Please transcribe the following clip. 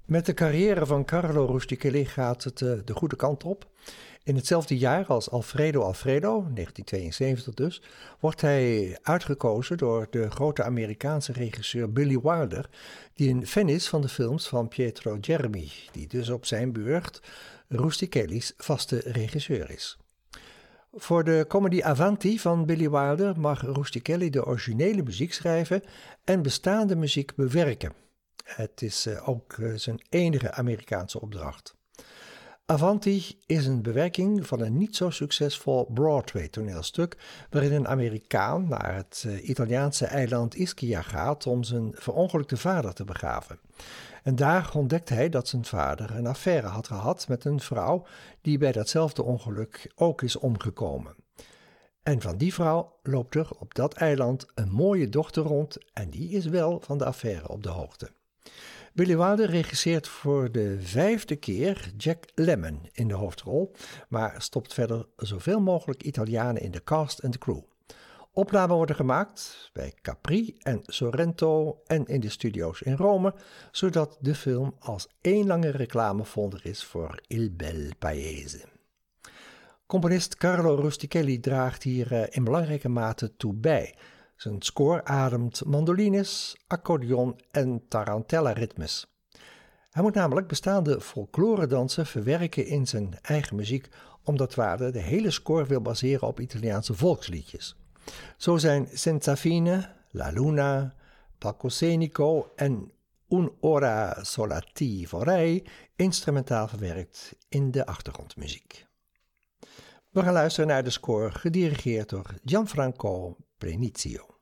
Met de carrière van Carlo Rustichelli gaat het de goede kant op. In hetzelfde jaar als Alfredo, 1972 dus, wordt hij uitgekozen door de grote Amerikaanse regisseur Billy Wilder, die een fan is van de films van Pietro Germi, die dus op zijn beurt Rustichelli's vaste regisseur is. Voor de comedy Avanti van Billy Wilder mag Rustichelli de originele muziek schrijven en bestaande muziek bewerken. Het is ook zijn enige Amerikaanse opdracht. Avanti is een bewerking van een niet zo succesvol Broadway-toneelstuk waarin een Amerikaan naar het Italiaanse eiland Ischia gaat om zijn verongelukte vader te begraven. En daar ontdekt hij dat zijn vader een affaire had gehad met een vrouw die bij datzelfde ongeluk ook is omgekomen. En van die vrouw loopt er op dat eiland een mooie dochter rond en die is wel van de affaire op de hoogte. Billy Wilder regisseert voor de 5e keer Jack Lemmon in de hoofdrol, maar stopt verder zoveel mogelijk Italianen in de cast en de crew. Opnamen worden gemaakt bij Capri en Sorrento en in de studio's in Rome, zodat de film als één lange reclamevonder is voor Il Bel Paese. Componist Carlo Rustichelli draagt hier in belangrijke mate toe bij. Zijn score ademt mandolines, accordeon en tarantella-ritmes. Hij moet namelijk bestaande folkloredansen verwerken in zijn eigen muziek, omdat Wilder de hele score wil baseren op Italiaanse volksliedjes. Zo zijn Senza Fine, La Luna, Palcoscenico en Un'ora sola ti vorrei instrumentaal verwerkt in de achtergrondmuziek. We gaan luisteren naar de score gedirigeerd door Gianfranco Prenizio.